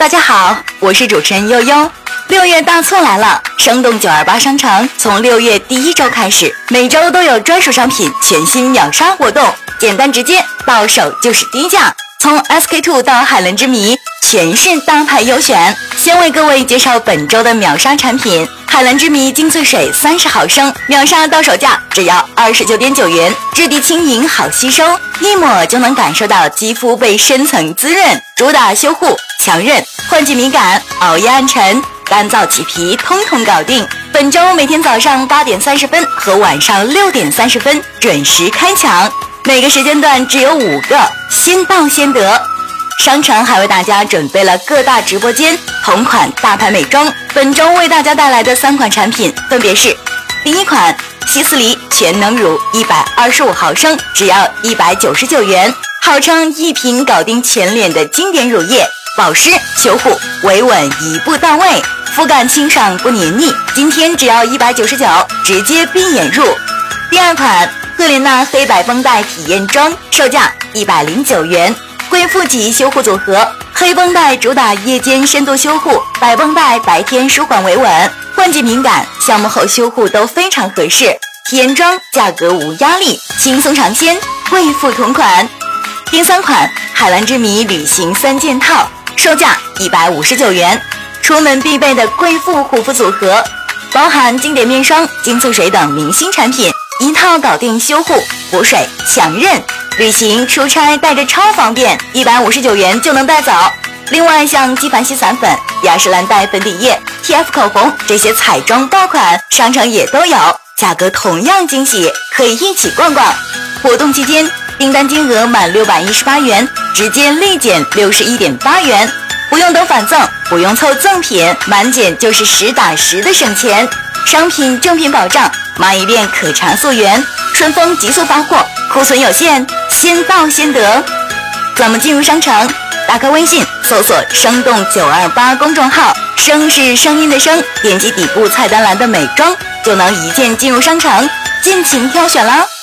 大家好，我是主持人悠悠。6月大促来了，生动928商城从6月第1周开始，每周都有专属商品全新秒杀活动，简单直接，到手就是低价。从 SK2 到海伦之谜，全是大牌优选。先为各位介绍本周的秒杀产品：海伦之谜精粹水30毫升，秒杀到手价只要29.9元，质地轻盈好吸收，一抹就能感受到肌肤被深层滋润，主打修护、强韧、换季敏感、熬夜暗沉、干燥起皮，通通搞定。本周每天早上8点30分和晚上6点30分准时开抢，每个时间段只有5个，先到先得。商城还为大家准备了各大直播间同款大牌美妆，本周为大家带来的3款产品分别是：第一款希思黎全能乳125毫升，只要199元，号称一瓶搞定全脸的经典乳液，保湿修护维稳一步到位，肤感清爽不黏腻，今天只要199，直接闭眼入。第二款赫莲娜黑白绷带体验装，售价109元，贵妇级修护组合，黑绷带主打夜间深度修护，白绷带白天舒缓维稳，换季敏感、项目后修护都非常合适。体验装价格无压力，轻松尝鲜，贵妇同款。第三款海蓝之谜旅行3件套，售价159元，出门必备的贵妇护肤组合，包含经典面霜、精粹水等明星产品，一套搞定修护、补水、强韧，旅行出差带着超方便，159元就能带走。另外像纪梵希散粉、雅诗兰黛粉底液、TF 口红这些彩妆爆款，商城也都有，价格同样惊喜，可以一起逛逛。活动期间订单金额满618元，直接立减61.8元，不用等返赠，不用凑赠品，满减就是实打实的省钱。商品正品保障，买一遍可查溯源，顺丰急速发货，库存有限，先到先得。怎么进入商城？打开微信搜索生动928公众号，声是声音的声，点击底部菜单栏的美妆，就能一键进入商城，尽情挑选啦。